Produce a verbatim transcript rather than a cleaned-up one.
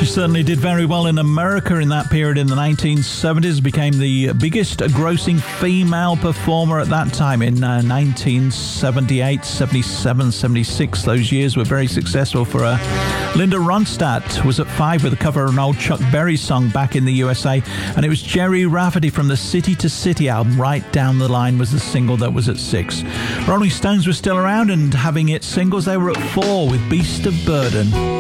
She certainly did very well in America in that period in the nineteen seventies, became the biggest grossing female performer at that time in uh, nineteen seventy-eight, seventy-seven, seventy-six. Those years were very successful for her. Linda Ronstadt was at five with a cover of an old Chuck Berry song back in the U S A, and it was Gerry Rafferty from the City to City album, Right Down the Line, was the single that was at six. Rolling Stones were still around and having its singles. They were at four with Beast of Burden.